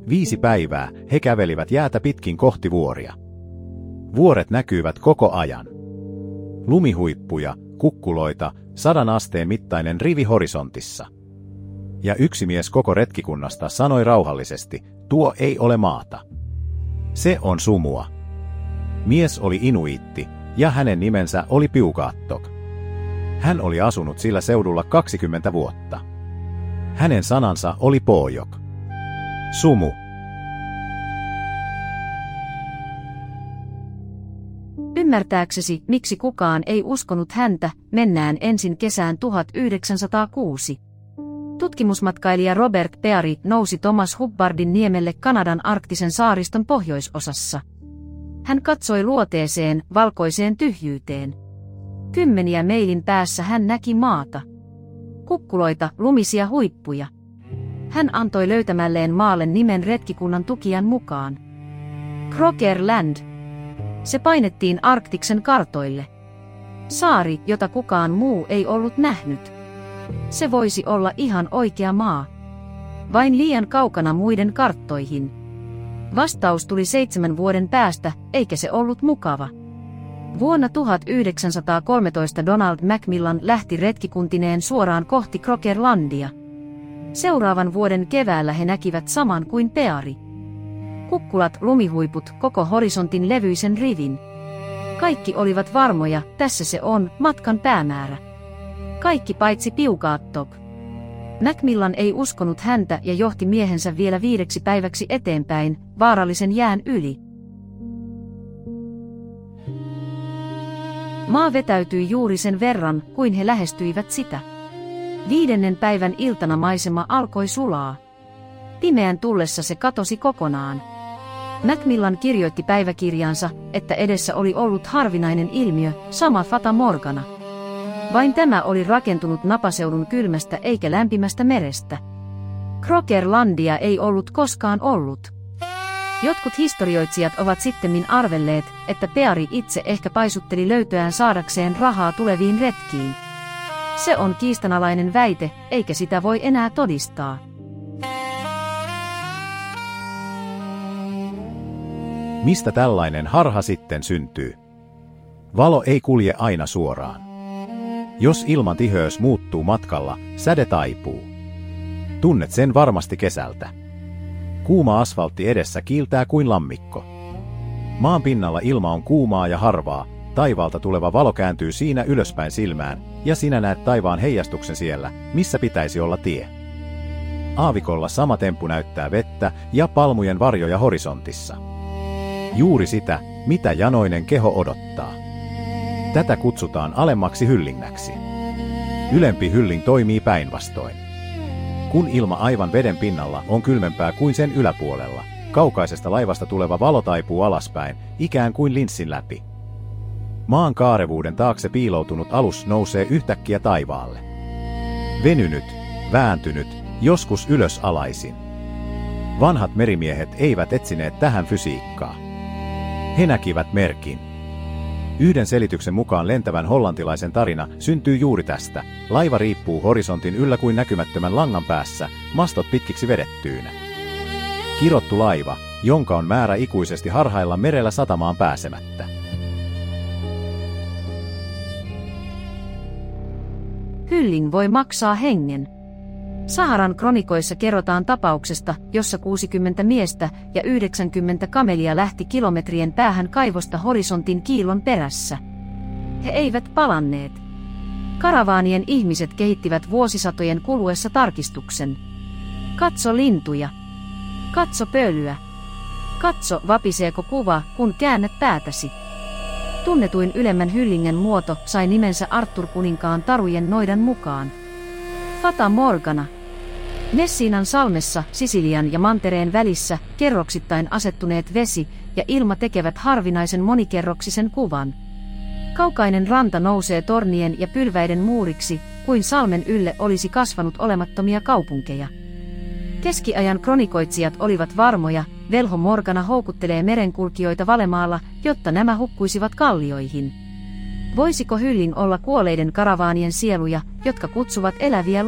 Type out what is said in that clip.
5 päivää he kävelivät jäätä pitkin kohti vuoria. Vuoret näkyivät koko ajan. Lumihuippuja, kukkuloita, 100 asteen mittainen rivi horisontissa. Ja yksi mies koko retkikunnasta sanoi rauhallisesti, tuo ei ole maata. Se on sumua. Mies oli inuiitti, ja hänen nimensä oli Piukaattok. Hän oli asunut sillä seudulla 20 vuotta. Hänen sanansa oli Poojok. Sumu. Ymmärtääksesi, miksi kukaan ei uskonut häntä, mennään ensin kesään 1906. Tutkimusmatkailija Robert Peary nousi Thomas Hubbardin niemelle Kanadan arktisen saariston pohjoisosassa. Hän katsoi luoteeseen, valkoiseen tyhjyyteen. 10 meilin päässä hän näki maata. Kukkuloita, lumisia huippuja. Hän antoi löytämälleen maalle nimen retkikunnan tukijan mukaan. Croker Land. Se painettiin Arktiksen kartoille. Saari, jota kukaan muu ei ollut nähnyt. Se voisi olla ihan oikea maa. Vain liian kaukana muiden karttoihin. Vastaus tuli 7 vuoden päästä, eikä se ollut mukava. Vuonna 1913 Donald Macmillan lähti retkikuntineen suoraan kohti Crokerlandia. Seuraavan vuoden keväällä he näkivät saman kuin Peary. Kukkulat, lumihuiput, koko horisontin levyisen rivin. Kaikki olivat varmoja, tässä se on, matkan päämäärä. Kaikki paitsi Piukaattok. Macmillan ei uskonut häntä ja johti miehensä vielä 5 päiväksi eteenpäin, vaarallisen jään yli. Maa vetäytyi juuri sen verran, kuin he lähestyivät sitä. 5. päivän iltana maisema alkoi sulaa. Pimeän tullessa se katosi kokonaan. Macmillan kirjoitti päiväkirjaansa, että edessä oli ollut harvinainen ilmiö, sama Fata Morgana. Vain tämä oli rakentunut napaseudun kylmästä eikä lämpimästä merestä. Crokerlandia ei ollut koskaan ollut. Jotkut historioitsijat ovat sittemmin arvelleet, että Peary itse ehkä paisutteli löytöään saadakseen rahaa tuleviin retkiin. Se on kiistanalainen väite, eikä sitä voi enää todistaa. Mistä tällainen harha sitten syntyy? Valo ei kulje aina suoraan. Jos ilman tiheys muuttuu matkalla, säde taipuu. Tunnet sen varmasti kesältä. Kuuma asfaltti edessä kiiltää kuin lammikko. Maan pinnalla ilma on kuumaa ja harvaa, taivaalta tuleva valo kääntyy siinä ylöspäin silmään, ja sinä näet taivaan heijastuksen siellä, missä pitäisi olla tie. Aavikolla sama temppu näyttää vettä ja palmujen varjoja horisontissa. Juuri sitä, mitä janoinen keho odottaa. Tätä kutsutaan alemmaksi hyllinnäksi. Ylempi hylling toimii päinvastoin. Kun ilma aivan veden pinnalla on kylmempää kuin sen yläpuolella, kaukaisesta laivasta tuleva valo taipuu alaspäin, ikään kuin linssin läpi. Maan kaarevuuden taakse piiloutunut alus nousee yhtäkkiä taivaalle. Venynyt, vääntynyt, joskus ylös alaisin. Vanhat merimiehet eivät etsineet tähän fysiikkaa. He näkivät merkin. Yhden selityksen mukaan lentävän hollantilaisen tarina syntyy juuri tästä. Laiva riippuu horisontin yllä kuin näkymättömän langan päässä, mastot pitkiksi vedettyinä. Kirottu laiva, jonka on määrä ikuisesti harhailla merellä satamaan pääsemättä. Hylling voi maksaa hengen. Saharan kronikoissa kerrotaan tapauksesta, jossa 60 miestä ja 90 kamelia lähti kilometrien päähän kaivosta horisontin kiilon perässä. He eivät palanneet. Karavaanien ihmiset kehittivät vuosisatojen kuluessa tarkistuksen. Katso lintuja. Katso pölyä. Katso, vapiseeko kuva, kun käännät päätäsi. Tunnetuin ylemmän hyllingen muoto sai nimensä Arthur-kuninkaan tarujen noidan mukaan. Fata Morgana. Messinan salmessa, Sisilian ja mantereen välissä, kerroksittain asettuneet vesi ja ilma tekevät harvinaisen monikerroksisen kuvan. Kaukainen ranta nousee tornien ja pylväiden muuriksi, kuin salmen ylle olisi kasvanut olemattomia kaupunkeja. Keskiajan kronikoitsijat olivat varmoja, velho Morgana houkuttelee merenkulkijoita valemaalla, jotta nämä hukkuisivat kallioihin. Voisiko hylling olla kuolleiden karavaanien sieluja, jotka kutsuvat eläviä